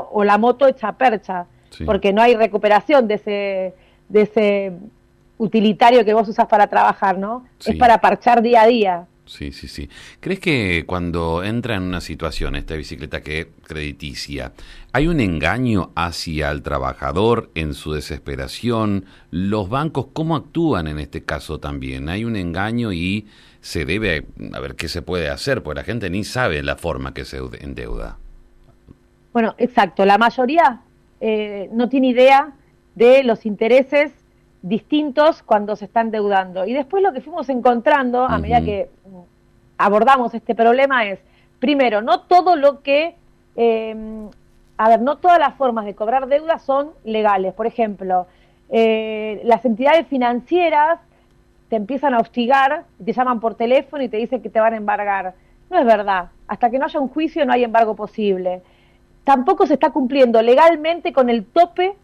auto o la moto hecha percha, Sí. porque no hay recuperación de ese utilitario que vos usás para trabajar, ¿no? Es Sí. para parchar día a día. Sí, sí, sí. ¿Crees que cuando entra en una situación esta bicicleta que crediticia, hay un engaño hacia el trabajador en su desesperación? ¿Los bancos cómo actúan en este caso también? ¿Hay un engaño y se debe a ver qué se puede hacer? Porque la gente ni sabe la forma que se endeuda. Bueno, exacto. La mayoría no tiene idea de los intereses distintos cuando se están endeudando. Y después lo que fuimos encontrando a medida Ujú. que abordamos este problema es, primero, no todo lo que, no todas las formas de cobrar deudas son legales. Por ejemplo, las entidades financieras te empiezan a hostigar, te llaman por teléfono y te dicen que te van a embargar. No es verdad. Hasta que no haya un juicio no hay embargo posible. Tampoco se está cumpliendo legalmente con el tope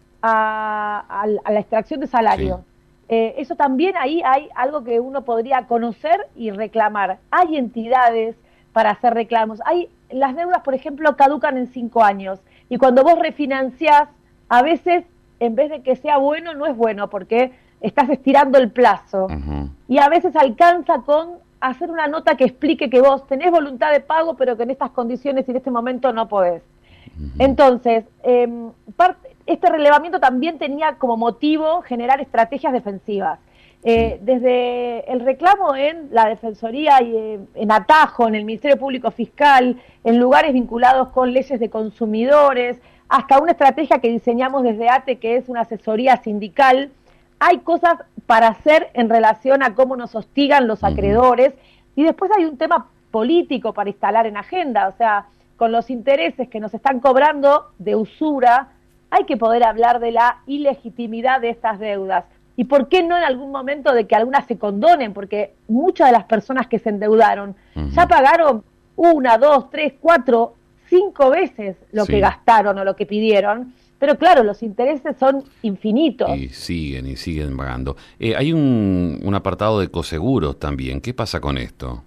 a la extracción de Sí. salario. Eso también ahí hay algo que uno podría conocer y reclamar. Hay entidades para hacer reclamos. Las deudas, por ejemplo, caducan en 5 años y cuando vos refinanciás, a veces en vez de que sea bueno, no es bueno porque estás estirando el plazo. Ujú. Y a veces alcanza con hacer una nota que explique que vos tenés voluntad de pago, pero que en estas condiciones y en este momento no podés. Ujú. Entonces, este relevamiento también tenía como motivo generar estrategias defensivas. Sí. Desde el reclamo en la Defensoría y en atajo, en el Ministerio Público Fiscal, en lugares vinculados con leyes de consumidores, hasta una estrategia que diseñamos desde ATE, que es una asesoría sindical, hay cosas para hacer en relación a cómo nos hostigan los Ujú. acreedores, y después hay un tema político para instalar en agenda, o sea, con los intereses que nos están cobrando de usura, hay que poder hablar de la ilegitimidad de estas deudas. ¿Y por qué no en algún momento de que algunas se condonen? Porque muchas de las personas que se endeudaron ya Ujú. pagaron 1, 2, 3, 4, 5 veces lo que Sí. gastaron o lo que pidieron, pero claro, los intereses son infinitos. Y siguen pagando. Hay un apartado de coseguros también. ¿Qué pasa con esto?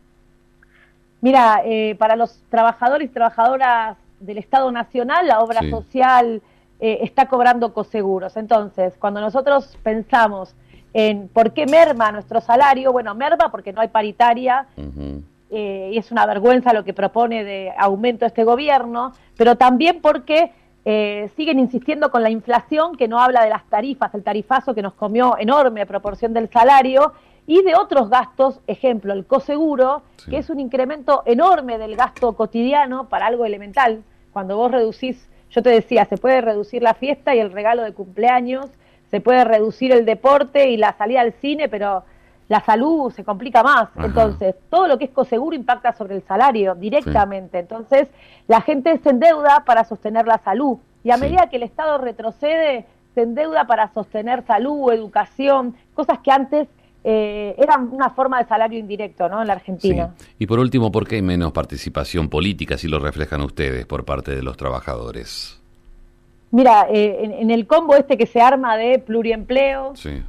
Mira, para los trabajadores y trabajadoras del Estado Nacional, la obra Sí. social está cobrando coseguros. Entonces, cuando nosotros pensamos en por qué merma nuestro salario, bueno, merma porque no hay paritaria, Ujú. y es una vergüenza lo que propone de aumento este gobierno, pero también porque siguen insistiendo con la inflación que no habla de las tarifas, el tarifazo que nos comió enorme proporción del salario, y de otros gastos, ejemplo, el coseguro, que Sí. es un incremento enorme del gasto cotidiano para algo elemental. Cuando vos reducís, yo te decía, se puede reducir la fiesta y el regalo de cumpleaños, se puede reducir el deporte y la salida al cine, pero la salud se complica más. Ajá. Entonces, todo lo que es coseguro impacta sobre el salario Sí. directamente. Entonces, la gente se endeuda para sostener la salud. Y a Sí. medida que el Estado retrocede, se endeuda para sostener salud, educación, cosas que antes eran una forma de salario indirecto, ¿no? En la Sí. Argentina. Y por último, ¿por qué hay menos participación política, si lo reflejan ustedes, por parte de los trabajadores? Mira, en el combo este que se arma de pluriempleo, Sí.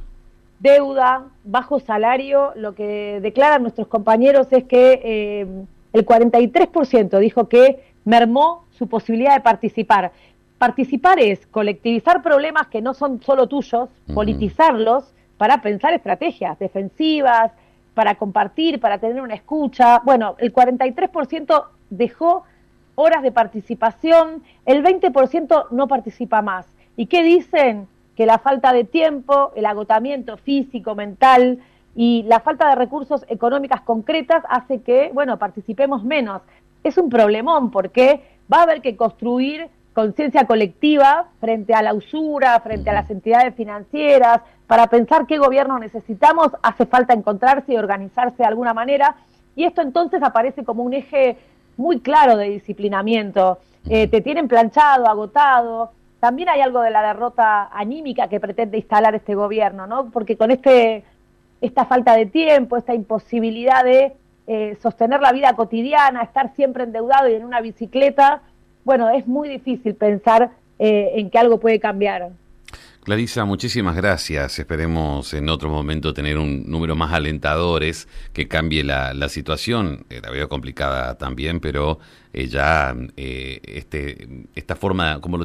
deuda, bajo salario, lo que declaran nuestros compañeros es que el 43% dijo que mermó su posibilidad de participar. Participar es colectivizar problemas que no son solo tuyos, Ujú. politizarlos para pensar estrategias defensivas, para compartir, para tener una escucha. Bueno, el 43% dejó horas de participación, el 20% no participa más. ¿Y qué dicen? Que la falta de tiempo, el agotamiento físico, mental y la falta de recursos económicas concretas hace que, bueno, participemos menos. Es un problemón porque va a haber que construir conciencia colectiva frente a la usura, frente a Ujú. las entidades financieras, para pensar qué gobierno necesitamos, hace falta encontrarse y organizarse de alguna manera, y esto entonces aparece como un eje muy claro de disciplinamiento. Ujú. Te tienen planchado, agotado. También hay algo de la derrota anímica que pretende instalar este gobierno, ¿no? Porque con esta falta de tiempo, esta imposibilidad de sostener la vida cotidiana, estar siempre endeudado y en una bicicleta, bueno, es muy difícil pensar en que algo puede cambiar. Clarisa, muchísimas gracias. Esperemos en otro momento tener un número más alentadores que cambie la situación. La veo complicada también, pero esta forma, como lo